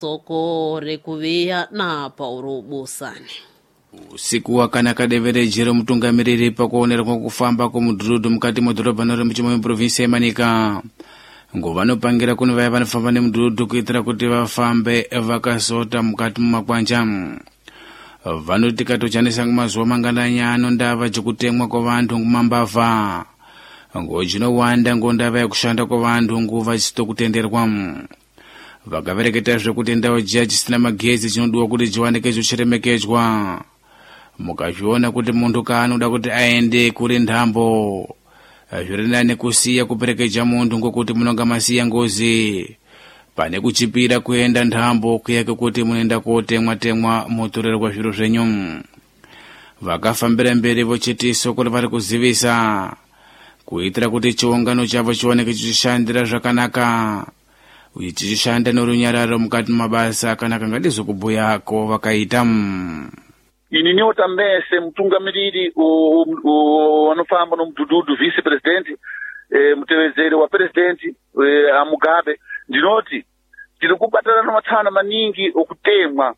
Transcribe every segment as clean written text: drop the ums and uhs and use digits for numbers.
soko rekuvia na Paulo Busani. Usiku wa kana kadevere jero mutungamiriri pakuonera kwa kufamba kumudhudhu mukati modhorobha nori muchimwe provinsi yemanika nguva nopangira kuno vaya vanofamba nemudhudhu kuitira kuti vafambe vakasota mukati mumakwanja. Vanoti katochanisa mazuva mangandanyano ndava chekutemwa kwavantu ngumambavha ngojinowanda ngondava yakushanda kwavantu nguva chisitokutenderwa. Vakavereketa zvekuti ndau jiya chisina magezi chinodiwa kuti chiwanike chocheremekedzwa. Mukazviona kuti muntu kaanoda kuti aende kuri ndambo zvirinane kusiya kuperekedza muntu ngokuti munonga masiya ngozi pane kuchipira kuenda ndambo kuyake kuti munoenda kotemwa motorerwa zviro zvenyu. Vakafambira mberi vochiti soko vari kuzivisa kuitira kuti chiungano chavo chioneke chichishandira zvakanaka uye chichishanda norunyararo mukati mabasa akanaka ngadizokubhuyako vakaita. Ini nyota mese mutungamiriri wanofamba nomudhudhudhu vice president mutevedzeri wa president Mugabe ndinoti tiri kubatana namatsana maningi okutemwa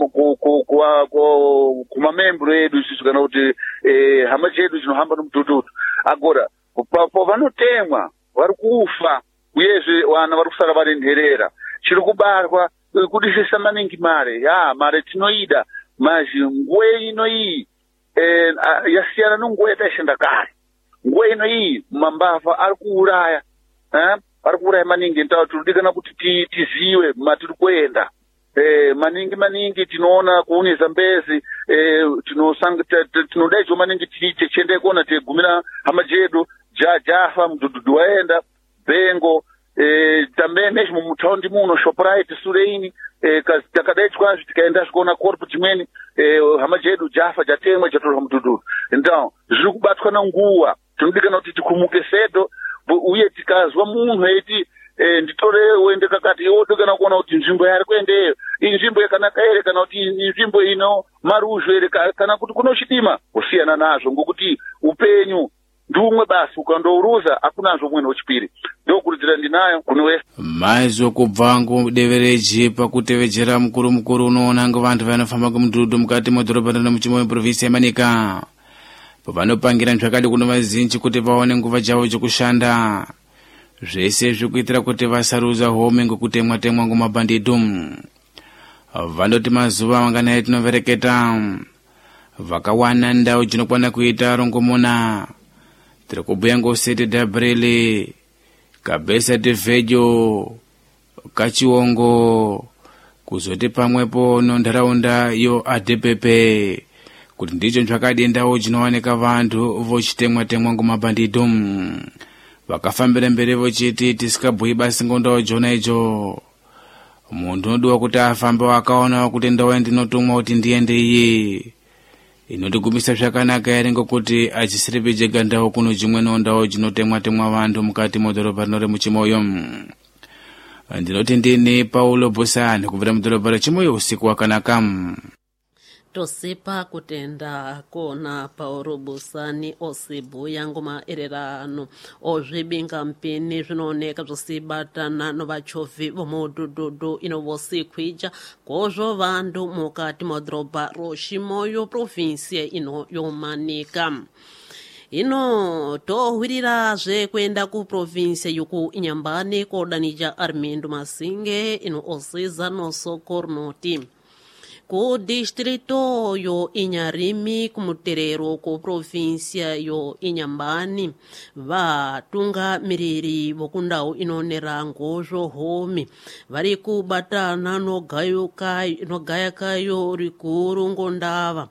kumamembro edu isusu kana kuti hama chedu chinohamba nomudhudhudhu. Agora pavanotemwa vari kufa uyezve vana vari kusara vari nherera chiri kubarwa kudisisa maningi mare tinoida mazi nguva ino iyi yasiyana nenguva yataishanda kare. Nguva ino iyi mambavha ari kuuraya maningi ntaura tinodikana kuti tizive matiri kuenda. Maningi tinoona kuune Zambezi tinodaidzwa maningi tichende kuona tegumira hama jedu jafa mudhudhudhu waenda Bengo tambe mesmo mutaundi muno Shoprite Sureini takadaidzwa tikaenda kuona korpo chimweni hama jedu jafa jatemwa jatorwa mudhudhudhu. Então zviri kubatwa nanguva tinodikana kuti tikumuke sedo uye tikazwa munhu eiti nditore uende kakati odikana kuona kuti nzvimbo yari kuendeyo inzvimbo yakanaka ere kana kuti inzvimbo ino maruzho ere kana kuti kunochidima kusiyana nazvo ngokuti upenyu ndumwe basi ukandouruza hakunazvo mweni wechipiri ndokurudzira ndinayo kuno west maizo kubvangu devereji pakutevedzera mukuru unoona vantu vanofamba kumudhudhudhu mukati modhorobha nomuchimwe provinsi yemanika pavanopangira zvakadi kuno vazhinji kuti vaone nguva dzavo dzekushanda zvese zvikuitira kuti vasaruza home ngokutemwa ngomabhanditu. Vanoti mazuva manganayi tinovereketa vakawana ndau dzinokwana kuita rongomona tiri kubhuya ngoseti Dabrele Kabesa Tevedyo Kachiongo kuzoti pamwepo nondaraunda yo Adepepe kuti ndicho zvakadi ndau dzinowanika vantu vochitemwa ngomabhanditu. Vakafambira mberi vochiti tisikabhuyi basi ngondau jona idzo muntu unodiwa kuti afambe wakaona kuti ndau ndinotumwa kuti ndiende iye inotigumisa zvakanaka ere ngokuti achisiripi jega ndau kuno dzimwewo ndau dzinotemwa vantu mukati modhorobha rinori muchimoyo. Ndinoti ndini Paulo Busani kubvira mudhorobha rechimoyo usiku wakanaka. Tosipa kutenda kona Paulo Busani osibhuya ngomaererano ozvibinga mpini zvinooneka zvosibatana novachovi vomudhudhudhu inovosikwija kozvo vantu mukati modhorobha rochimoyo provinsi ino yomanika. Ino tohwirira zvekuenda kuprovinsi yuku Inyambani kodanija Armindo Masinge ino osiza nosoko rinoti ku distrito yo Inyarimi kumuterero ku provincia yo Inyambani vatunga miriri vokundau inonera ngozvo home vari kubatana nogayakayo rikuru ngondava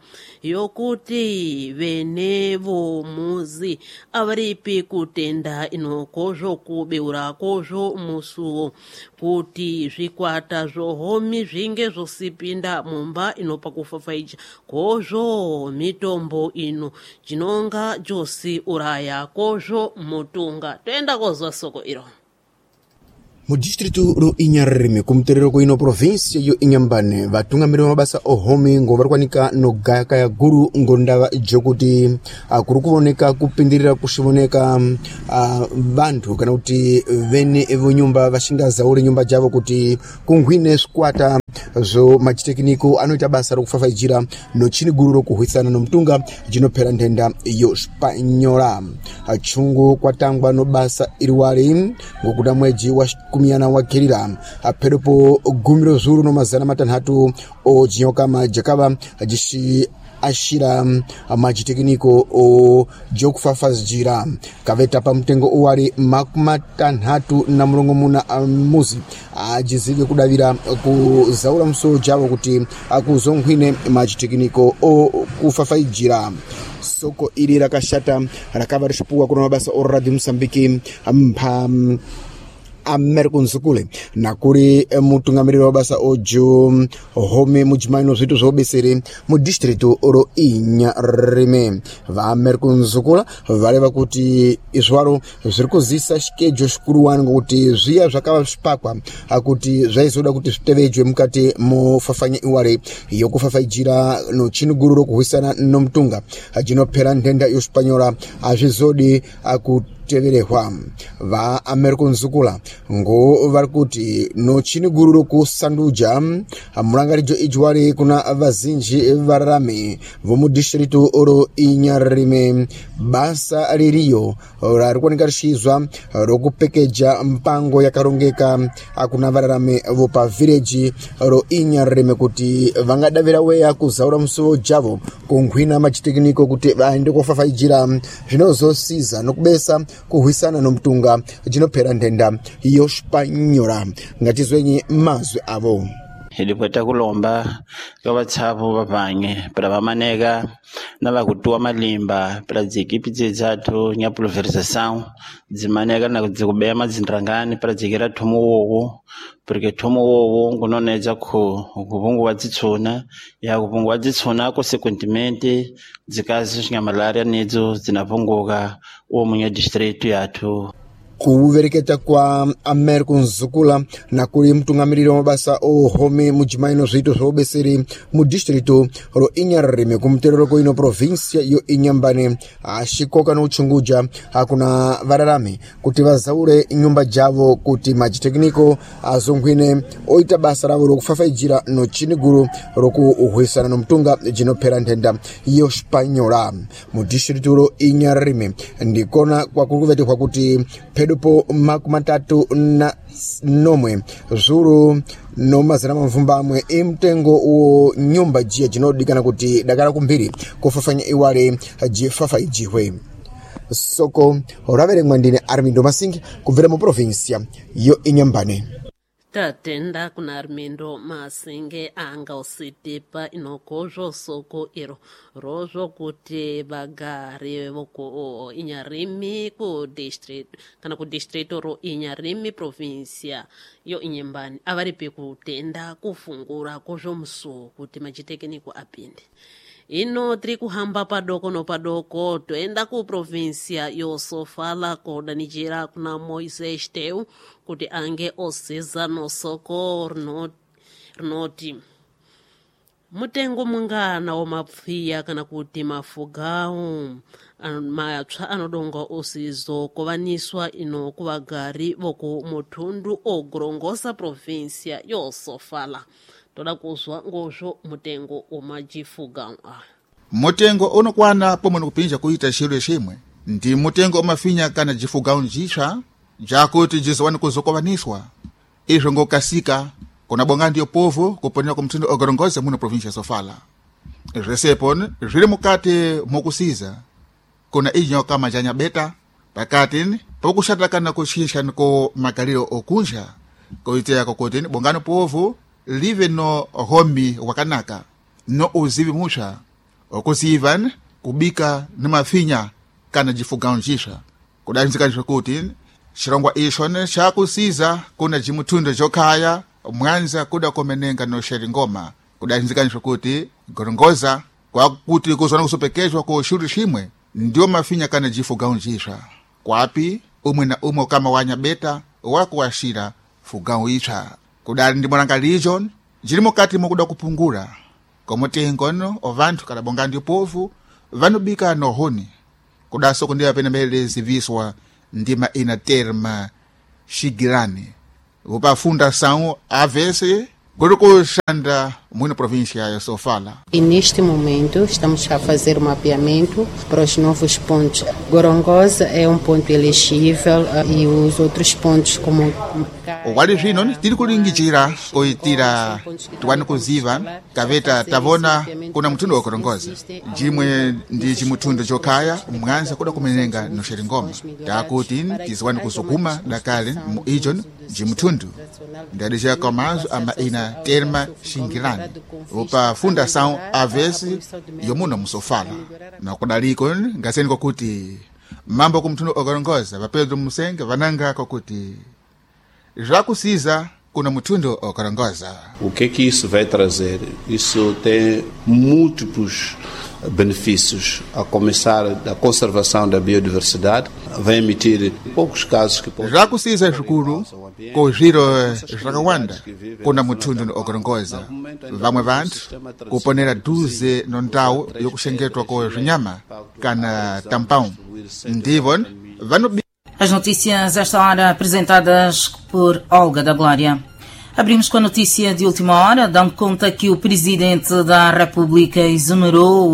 yokuti vene vomuzi avaripi kutenda inokozvo kubeura kozvo musuwo kuti zvikwata zvohomi zvinge zvosipinda mumba inopa kufafaija kozvo mitombo ino jinonga josi uraya kozvo mutunga toenda kozwa soko iro mu distrito ro Inyarimi kumuterero kuino provinsi yo Inyambane vatungamiriri mabasa ohome ngo varikwanika no gayakaya guru ngondava jokuti kuri kuoneka kupindirira kushivoneka vantu kana kuti vene evo nyumba vashinga zauri nyumba javo kuti kungwine squata zo machitekniko anoita basa rokufafaijira nochini guru rokuhwisana nomtunga jinophera nthenda yospanyola. Chungu kwatangwa no basa iriwali ngokuda mwezi wa 10 wakirira apherepo gumiro zuru no mazana matanhatu o jinyoka majakaba jishi ashira machitekniko o jokufafazijira kaveta pa mtengo uwali makumatanhatu na mulongo muna muzi ajizike kudavira kuzaula msoro javo kuti akuzonkhwine machitekniko o kufafaijira. Soko ili rakashata rakava rishipuwa kuna mabasa o Radio Msambiki American Zukule na kuri mutungamiriro wa basa ojo home mujimaino zitu zobesere mu district oro Inyarime va American Zukula valeva kuti izwaro zirikozisa schedule shukuru wangu kuti zviya zvakava zvipakwa kuti zvaizoda kuti zvitevedzwe mukati mofafanya iware yokufafaijira no chinuguru rokuhwisana nomtunga ajinophera nthenda yospanyola azvizodi teverehwa va American Zukula ngo varikuti no chini guru rokusanduja mulangarijo ijwari kuna vazinji vararame vomu district oro Inyarime basa ririyo rarikuoneka rishizwa rokupekeja mpango yakarongeka akuna vararame vopa village ro Inyarime kuti vangadavira weya kuzaura musowo javo kunkhwina machitekniko kuti vaende kufafaijira zvinozosiza nokubesa kuhwisana nomtunga jinophera nthenda yospanyola ngatizwenye mazwi avo. Hilikweta kulomba ka vatshavu vapange para vamaneka na vakutuwa malimba para dzikipi dzedzathu nya pulverização dzimaneka na dzikubeya madzindrangani para dzikira thomo wowo porque thomo wowo ngunonedza kupungwa wa dzitsuna ya kupungwa wa dzitsuna consequentemente dzikazi swinyamalaria nidzo dzinapunguka munya district yathu. Kuvereketa kwa American Zukula na kuri mtungamiriro mabasa o home mujimaino zviito zvobeseri mu district ro Inyarime kumterero ko ino provincia yo Inyambane ashikoka no uchunguja hakuna vararame kuti vazaure nyumba javo kuti machitekniko azongwine oita basa ravo rokufafaijira no chiniguru rokuhwisana nomtunga jinophera nthenda yospanyola mu district ro Inyarime ndikona kwa kuvetekwa kuti pedopo makumatatu na nomwe zuru no mazana mavumba amwe imtengo o nyumba jia jinodikana kuti dakala kumbiri kufafanya iwale jifafaijihwe. Soko ravere mwandine Armindo Masingi kubvira mu provincia yo Inyambane. Tatenda kuna Armindo Masinge anga usitipa inokozho soko iro rojo kuti bagari voko Inyarimi ku district kana ku district ro Inyarimi provincia yo Inyambane avaripe kutenda kufungura kozho muso kuti machitekniko apinde. Ino tiri kuhamba padoko no padoko toenda ku provincia yo Sofala kodanijira kuna Moises Teu kuti ange oseza no soko rinoti mutengo mungana wa mapfiya kana kuti mafugawo matsva anodonga osizo kovaniswa ino kuvagari voko mutundu ogorongosa provincia yo Sofala. Toda kuzwa ngozho mutengo umajifuga mutengo unokwana pomwe nikupinja kuita chiro chimwe ndi mutengo umafinya kana jifuga unjisha jakuti jizowani kuzokovaniswa izvo ngokasika kuna bonga ndiyo povo kuponera ku mtundu ogorongoza muno provincia Sofala zresepon zviri mukati mokusiza kuna ijinyoka majanya beta pakati pokushatakana kuchisha niko magaliro okunja koiteya kokoteni bongano povo live no homi wakanaka no uzivi musha okuzivan kubika nemafinya kana jifuga unjisha kudanzikanisha kuti chirongwa ishone chakusiza kuna jimutunda jokaya mwanza kuda komenenga no sheringoma kudanzikanisha kuti gorongoza kwa kuti kuzona kusopekezwa ko shuri shimwe ndio mafinya kana jifuga unjisha kwapi umwe na umwe kama wanya beta wako washira fuga unjisha kudali ndi mwananga region jiri mukati mukuda kupungura komutengo no ovantu kada bonga ndi povu vanubika no honi kudaso kundiya pene mbele ziviswa ndima ina terma shigirani upafunda sao avese Kuruku Xanda, muita província eu só fala. E neste momento estamos a fazer o mapeamento para os novos pontos. Gorongosa é um ponto elegível e os outros pontos como... O Guarujino, tira kuringijira, ou tira tuano kuziva, kaveta tavona kuna mtundo wa Gorongosa. Jimwe ndi jimutundo jokaya, mwanza kuda kumenenga no Xeringoma. Takutin, tiziwani kusukuma dakale mu ijon jimutundo. Ndadija komazo ama ina terma xingilani. Upa fundação avesi yomuno musofala. Na kudaliko, ngaseni kokuti mambo kumtundo wa Gorongosa, va Pedro Musenga, vananga kokuti já precisa kuna mutundo wa Gorongosa. O que é que isso vai trazer? Isso tem múltiplos benefícios, a começar da conservação da biodiversidade, vai emitir poucos casos que podem... Já precisa escuro com o giro Rwanda kuna mutundo wa Gorongosa. Vamwe vantu kuponera 12 nontau yokushengetwa kwa rinyama kana tampão. Ndivon vano. As notícias esta hora apresentadas por Olga da Glória. Abrimos com a notícia de última hora, dando conta que o Presidente da República exonerou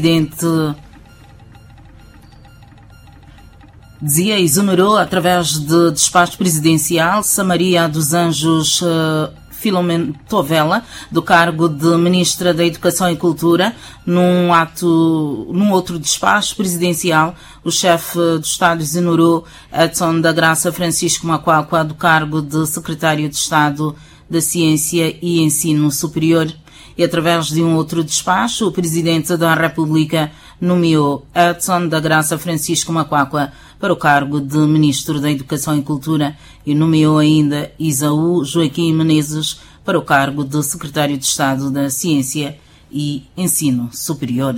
através de despacho presidencial Samaria dos Anjos Filomentovela do cargo de Ministra da Educação e Cultura. Num outro despacho presidencial, o chefe do Estado exonerou Edson da Graça Francisco Macuacua do cargo de Secretário de Estado da Ciência e Ensino Superior. E através de um outro despacho, o Presidente da República nomeou Edson da Graça Francisco Macuacua para o cargo de Ministro da Educação e Cultura e nomeou ainda Isaú Joaquim Menezes para o cargo de Secretário de Estado da Ciência e Ensino Superior.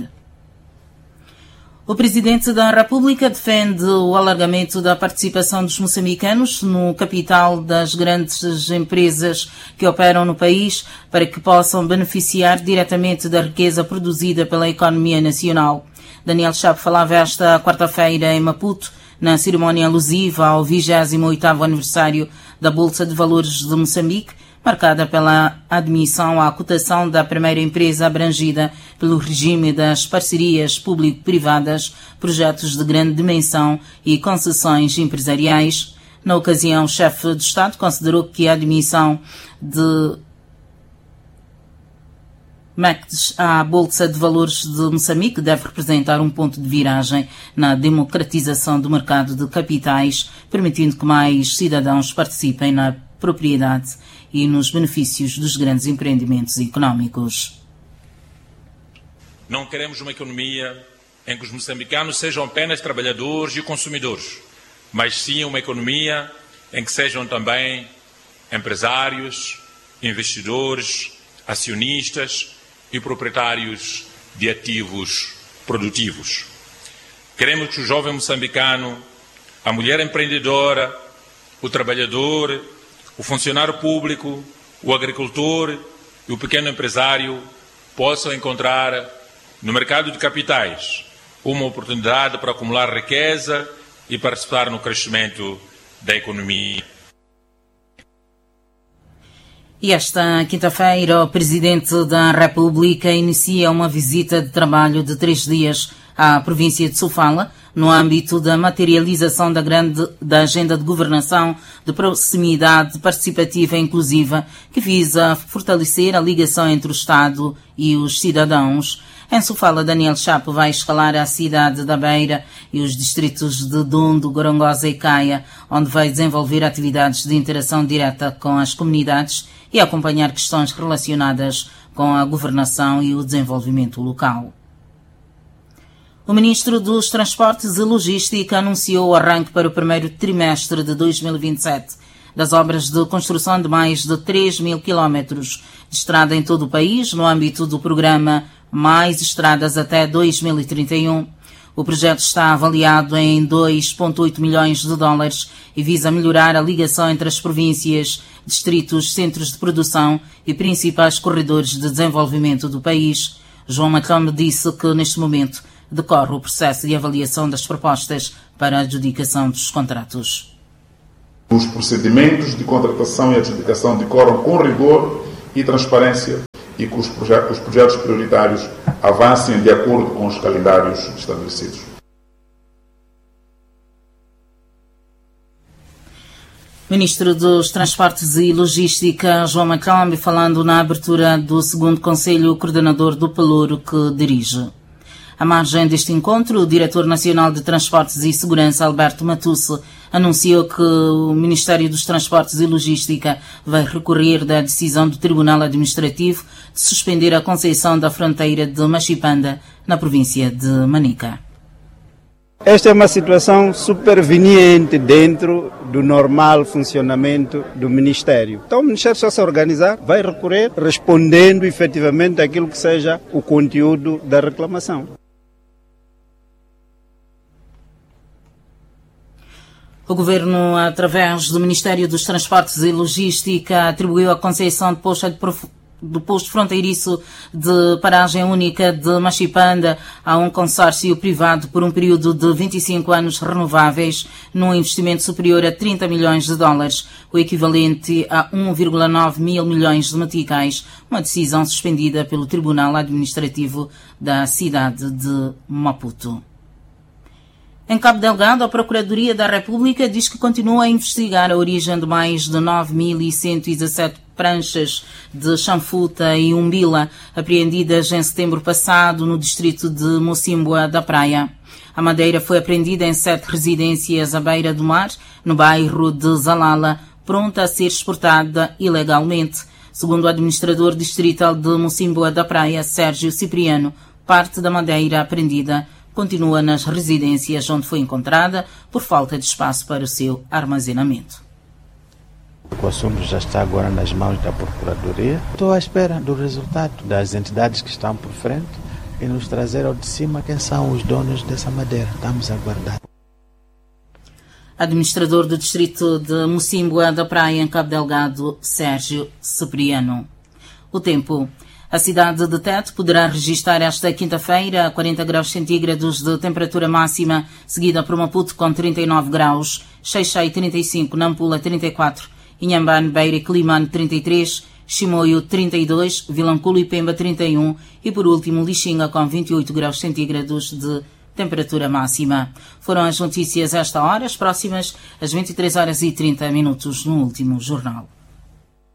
O Presidente da República defende o alargamento da participação dos moçambicanos no capital das grandes empresas que operam no país para que possam beneficiar diretamente da riqueza produzida pela economia nacional. Daniel Chapo falava esta quarta-feira em Maputo, na cerimónia alusiva ao 28º aniversário da Bolsa de Valores de Moçambique, marcada pela admissão à cotação da primeira empresa abrangida pelo regime das parcerias público-privadas, projetos de grande dimensão e concessões empresariais. Na ocasião, o chefe de Estado considerou que a admissão de MECTES à Bolsa de Valores de Moçambique deve representar um ponto de viragem na democratização do mercado de capitais, permitindo que mais cidadãos participem na propriedade e nos benefícios dos grandes empreendimentos económicos. Não queremos uma economia em que os moçambicanos sejam apenas trabalhadores e consumidores, mas sim uma economia em que sejam também empresários, investidores, acionistas e proprietários de ativos produtivos. Queremos que o jovem moçambicano, a mulher empreendedora, o trabalhador, o funcionário público, o agricultor e o pequeno empresário possam encontrar no mercado de capitais uma oportunidade para acumular riqueza e participar no crescimento da economia. E esta quinta-feira, o Presidente da República inicia uma visita de trabalho de 3 dias à província de Sofala, no âmbito da materialização da Agenda de Governação de Proximidade Participativa e Inclusiva, que visa fortalecer a ligação entre o Estado e os cidadãos. Em Sofala, Daniel Chapo vai escalar a cidade da Beira e os distritos de Dondo, Gorongosa e Caia, onde vai desenvolver atividades de interação direta com as comunidades e acompanhar questões relacionadas com a governação e o desenvolvimento local. O Ministro dos Transportes e Logística anunciou o arranque para o primeiro trimestre de 2027 das obras de construção de mais de 3.000 quilómetros de estrada em todo o país, no âmbito do programa Mais Estradas até 2031. O projeto está avaliado em 2,8 milhões de dólares e visa melhorar a ligação entre as províncias, distritos, centros de produção e principais corredores de desenvolvimento do país. João Macombe disse que, neste momento, decorre o processo de avaliação das propostas para a adjudicação dos contratos. Os procedimentos de contratação e adjudicação decorram com rigor e transparência e que os projetos prioritários avancem de acordo com os calendários estabelecidos. Ministro dos Transportes e Logística, João Macambi, falando na abertura do 2º Conselho Coordenador do Pelouro que dirige. À margem deste encontro, o Diretor Nacional de Transportes e Segurança, Alberto Matusse, anunciou que o Ministério dos Transportes e Logística vai recorrer da decisão do Tribunal Administrativo de suspender a concessão da fronteira de Machipanda, na província de Manica. Esta é uma situação superveniente dentro do normal funcionamento do Ministério. Então o Ministério só se organizar, vai recorrer, respondendo efetivamente àquilo que seja o conteúdo da reclamação. O Governo, através do Ministério dos Transportes e Logística, atribuiu a concessão do posto fronteiriço de paragem única de Machipanda a um consórcio privado por um período de 25 anos renováveis, num investimento superior a 30 milhões de dólares, o equivalente a 1,9 mil milhões de meticais, uma decisão suspendida pelo Tribunal Administrativo da cidade de Maputo. Em Cabo Delgado, a Procuradoria da República diz que continua a investigar a origem de mais de 9.117 pranchas de chanfuta e umbila apreendidas em setembro passado no distrito de Mocimboa da Praia. A madeira foi apreendida em 7 residências à beira do mar, no bairro de Zalala, pronta a ser exportada ilegalmente. Segundo o administrador distrital de Mocimboa da Praia, Sérgio Cipriano, parte da madeira apreendida continua nas residências onde foi encontrada por falta de espaço para o seu armazenamento. O assunto já está agora nas mãos da Procuradoria. Estou à espera do resultado das entidades que estão por frente e nos trazer ao de cima quem são os donos dessa madeira. Estamos a aguardar. Administrador do distrito de Mocimboa da Praia, em Cabo Delgado, Sérgio Cipriano. O tempo. A cidade de Tete poderá registrar esta quinta-feira 40 graus centígrados de temperatura máxima, seguida por Maputo com 39 graus, Xai-Xai 35, Nampula 34, Inhambane, Beira e Climane 33, Chimoio 32, Vilanculo e Pemba 31 e por último Lixinga com 28 graus centígrados de temperatura máxima. Foram as notícias a esta hora, as próximas às 23h30 no último jornal.